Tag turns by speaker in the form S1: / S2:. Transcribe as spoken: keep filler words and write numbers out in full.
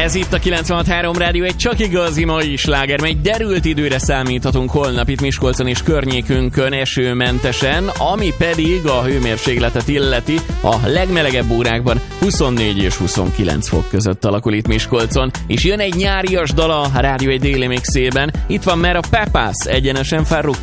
S1: Ez itt a kilencvenhat három Rádió, egy csak igazi mai sláger, mely derült időre számíthatunk holnap itt Miskolcon és környékünkön esőmentesen, ami pedig a hőmérsékletet illeti, a legmelegebb órákban huszonnégy és huszonkilenc fok között alakul itt Miskolcon, és jön egy nyárias dal a Rádió egy déli mixében. Itt van már a Pepas, egyenesen Farrukh